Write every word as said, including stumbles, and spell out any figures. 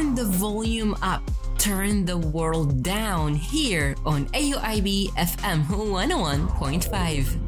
turn the volume up, turn the world down here on A U I B F M one oh one point five.